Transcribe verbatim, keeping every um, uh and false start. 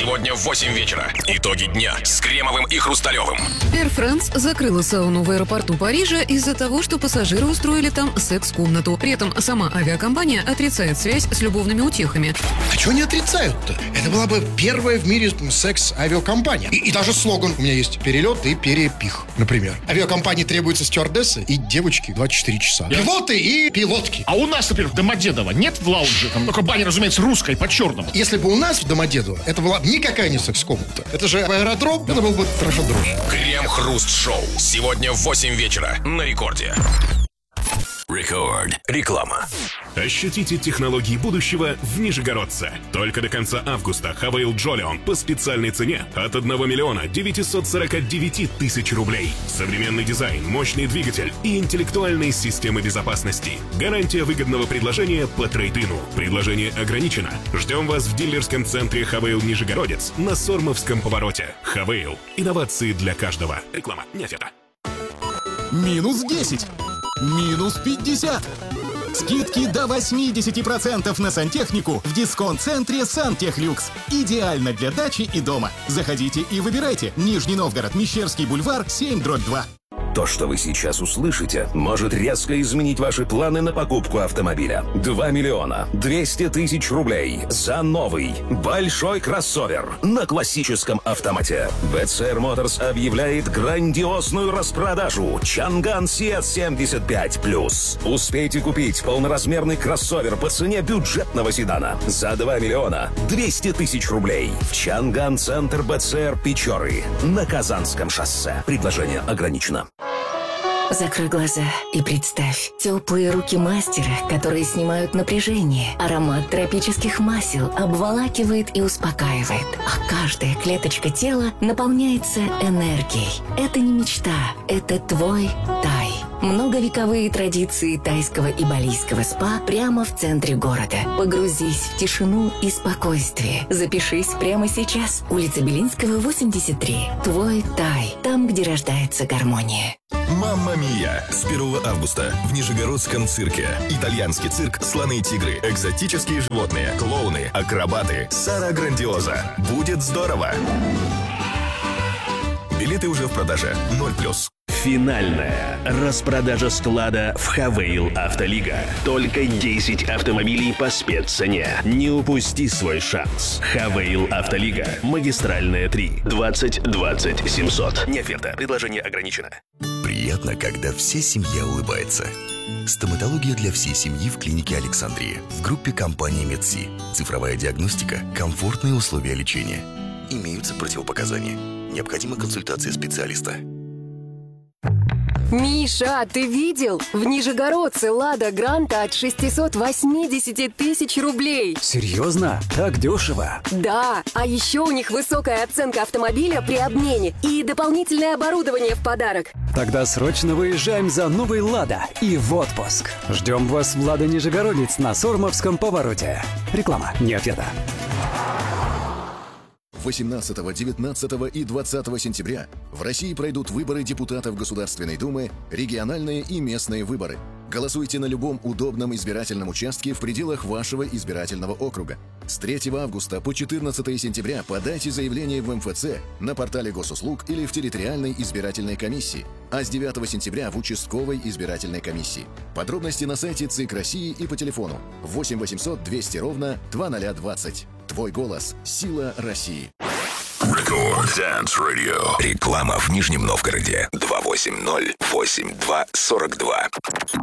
Сегодня в восемь вечера. Итоги дня с Кремовым и Хрусталевым. Air France закрыла сауну в аэропорту Парижа из-за того, что пассажиры устроили там секс-комнату. При этом сама авиакомпания отрицает связь с любовными утехами. А чего не отрицают-то? Это была бы первая в мире секс-авиакомпания. И, и даже слоган у меня есть: перелет и перепих, например. Авиакомпании требуются стюардессы и девочки двадцать четыре часа. Я... Пилоты и пилотки. А у нас, например, в Домодедово нет в лаунже? Там только баня, разумеется, русская, по-черному. Если бы у нас в Домодедово это была никакая не секс-комната. Это же аэродром, это был бы трафодром. Крем-хруст-шоу. Сегодня в восемь вечера на Рекорде. Рекорд. Реклама. Ощутите технологии будущего в Нижегородце. Только до конца августа Хавейл Джолион по специальной цене от одного миллиона девятисот сорока девяти тысяч рублей. Современный дизайн, мощный двигатель и интеллектуальные системы безопасности. Гарантия выгодного предложения по трейд-ину. Предложение ограничено. Ждем вас в дилерском центре Хавейл Нижегородец на Сормовском повороте. Хавейл. Инновации для каждого. Реклама не оферта. Минус десять. Минус пятьдесят. Скидки до восемьдесят процентов на сантехнику в дисконт-центре «Сантехлюкс». Идеально для дачи и дома. Заходите и выбирайте. Нижний Новгород, Мещерский бульвар, семь дробь два. То, что вы сейчас услышите, может резко изменить ваши планы на покупку автомобиля. два миллиона двести тысяч рублей за новый большой кроссовер на классическом автомате. би си ар Motors объявляет грандиозную распродажу Чанган си эс семьдесят пять плюс. Успейте купить полноразмерный кроссовер по цене бюджетного седана за два миллиона двести тысяч рублей в Чанган-центр би си ар Печоры на Казанском шоссе. Предложение ограничено. Закрой глаза и представь теплые руки мастера, которые снимают напряжение. Аромат тропических масел обволакивает и успокаивает, а каждая клеточка тела наполняется энергией. Это не мечта, это твой Тай. Многовековые традиции тайского и балийского спа прямо в центре города. Погрузись в тишину и спокойствие. Запишись прямо сейчас. Улица Белинского, восемьдесят три. Твой Тай. Там, где рождается гармония. Мамма Мия! С первого августа в Нижегородском цирке. Итальянский цирк, слоны и тигры, экзотические животные, клоуны, акробаты, Сара Грандиоза. Будет здорово! Билеты уже в продаже. ноль плюс. Финальная распродажа склада в Хавейл Автолига. Только десять автомобилей по спеццене. Не упусти свой шанс. Хавейл Автолига. Магистральная три. двадцать двадцать семьсот. Не оферта. Предложение ограничено. Приятно, когда вся семья улыбается. Стоматология для всей семьи в клинике Александрия. В группе компании Медси. Цифровая диагностика, комфортные условия лечения. Имеются противопоказания. Необходима консультация специалиста. Миша, ты видел? В Нижегородце Лада Гранта от шестисот восьмидесяти тысяч рублей. Серьезно? Так дешево? Да, а еще у них высокая оценка автомобиля при обмене и дополнительное оборудование в подарок. Тогда срочно выезжаем за новой Лада и в отпуск. Ждем вас в Лада Нижегородец на Сормовском повороте. Реклама не ответа. восемнадцатого, девятнадцатого и двадцатого сентября в России пройдут выборы депутатов Государственной Думы, региональные и местные выборы. Голосуйте на любом удобном избирательном участке в пределах вашего избирательного округа. С третьего августа по четырнадцатое сентября подайте заявление в эм эф цэ, на портале госуслуг или в территориальной избирательной комиссии, а с девятого сентября в участковой избирательной комиссии. Подробности на сайте ЦИК России и по телефону восемь восемьсот двести ровно двадцать двадцать. Твой голос – сила России. Рекорд Dance Radio. Реклама в Нижнем Новгороде. два восемь ноль восемь два сорок два.